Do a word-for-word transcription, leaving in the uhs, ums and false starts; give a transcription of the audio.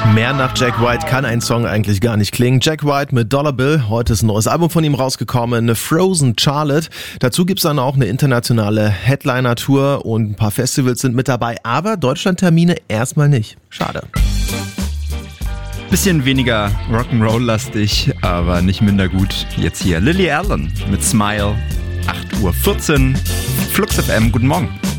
Mehr nach Jack White kann ein Song eigentlich gar nicht klingen. Jack White mit Dollar Bill. Heute ist ein neues Album von ihm rausgekommen, Frozen Charlotte. Dazu gibt's dann auch eine internationale Headliner-Tour und ein paar Festivals sind mit dabei, aber Deutschland-Termine erstmal nicht. Schade. Bisschen weniger Rock'n'Roll-lastig, aber nicht minder gut. Jetzt hier Lily Allen mit Smile, acht Uhr vierzehn, Flux F M, guten Morgen.